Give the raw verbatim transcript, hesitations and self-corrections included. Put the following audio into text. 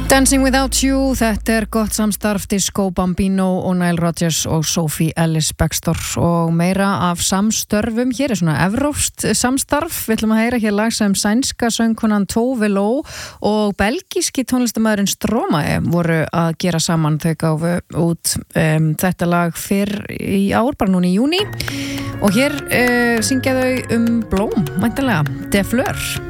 Dancing Without You, þetta er gott samstarf Disco Bambino og Nile Rodgers og Sophie Ellis-Bextor og meira af samstörfum. Hér er svona evrópskt samstarf. Við ætlum að heyra hér lag sem sænska söngkonan Tove Lo og belgíski tónlistarmaðurinn Stromae voru að gera saman. Þau gáfu út um, þetta lag fyrr í ár, bara núna í júní og hér uh, syngja þau um blóm, mæntanlega, De Fleur.